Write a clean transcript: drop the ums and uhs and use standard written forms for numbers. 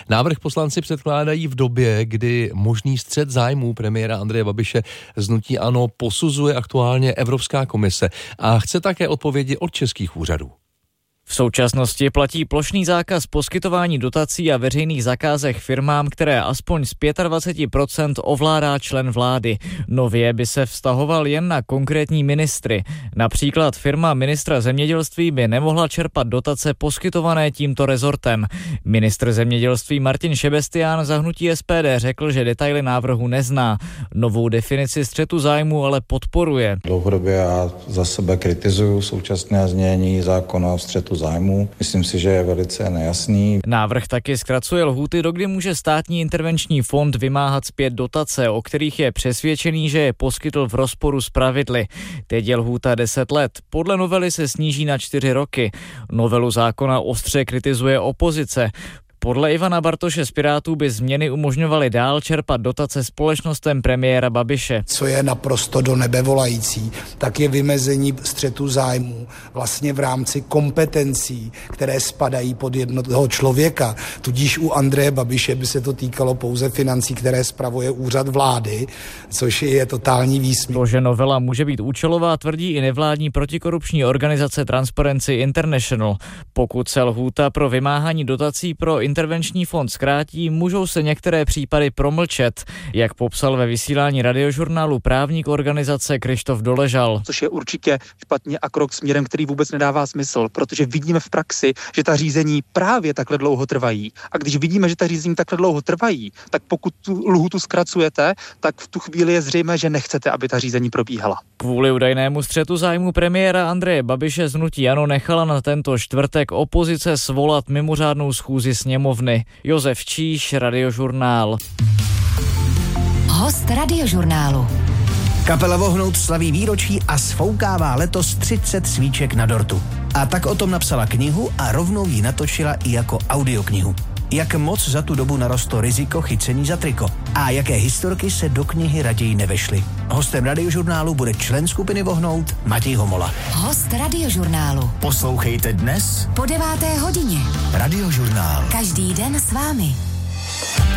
Návrh poslanci předkládají v době, kdy možný střet zájmů premiéra Andreje Babiše z hnutí ANO posuzuje aktuálně Evropská komise a chce také odpovědi od českých úřadů. V současnosti platí plošný zákaz poskytování dotací a veřejných zakázek firmám, které aspoň z 25% ovládá člen vlády. Nově by se vztahoval jen na konkrétní ministry. Například firma ministra zemědělství by nemohla čerpat dotace poskytované tímto rezortem. Ministr zemědělství Martin Šebestián za hnutí SPD řekl, že detaily návrhu nezná. Novou definici střetu zájmu ale podporuje. Dlouhodobě já za sebe kritizuju současné znění zákona o střetu zájmu. Myslím si, že je velice nejasný. Návrh taky zkracuje lhůty, dokdy může státní intervenční fond vymáhat zpět dotace, o kterých je přesvědčený, že je poskytl v rozporu s pravidly. Teď je lhůta 10 let. Podle novely se sníží na 4 roky. Novelu zákona ostře kritizuje opozice. Podle Ivana Bartoše z Pirátů by změny umožňovaly dál čerpat dotace společnostem premiéra Babiše. Co je naprosto do nebe volající, tak je vymezení střetu zájmů vlastně v rámci kompetencí, které spadají pod jednoho člověka. Tudíž u Andreje Babiše by se to týkalo pouze financí, které spravuje úřad vlády, což je totální výsměch. To, že novela může být účelová, tvrdí i nevládní protikorupční organizace Transparency International. Pokud se lhůta pro vymáhání dotací pro intervenční fond zkrátí, můžou se některé případy promlčet, jak popsal ve vysílání Radiožurnálu právník organizace Krištof Doležal. Což je určitě špatně a krok směrem, který vůbec nedává smysl, protože vidíme v praxi, že ta řízení právě takhle dlouho trvají. A když vidíme, že ta řízení takhle dlouho trvají, tak pokud tu lhůtu zkracujete, tak v tu chvíli je zřejmé, že nechcete, aby ta řízení probíhala. Kvůli údajnému střetu zájmu premiéra Andreje Babiše z hnutí ANO nechala na tento čtvrtek opozice svolat mimořádnou schůzi sněmovny. Josef Číš, Radiožurnál. Host Radiožurnálu. Kapela Vohnout slaví výročí a sfoukává letos 30 svíček na dortu. A tak o tom napsala knihu a rovnou ji natočila i jako audioknihu. Jak moc za tu dobu narostlo riziko chycení za triko a jaké historky se do knihy raději nevešly. Hostem Radiožurnálu bude člen skupiny Vohnout Matěj Homola. Host Radiožurnálu. Poslouchejte dnes po 9. hodině. Radiožurnál. Každý den s vámi.